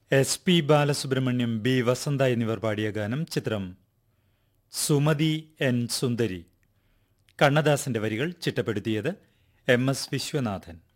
S P Balasubrahmanyam, B വസന്ത എന്നിവർ പാടിയ ഗാനം. ചിത്രം സുമതി എൻ സുന്ദരി. കണ്ണദാസന്റെ വരികൾ ചിട്ടപ്പെടുത്തിയത് എം എസ് വിശ്വനാഥൻ.